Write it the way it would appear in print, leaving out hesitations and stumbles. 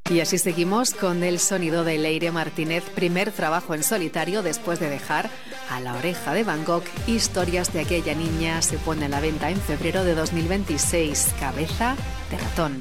Y así seguimos con el sonido de Leire Martínez, primer trabajo en solitario después de dejar A la oreja de Van Gogh. Historias de aquella niña se pone a la venta en febrero de 2026. Cabeza de ratón.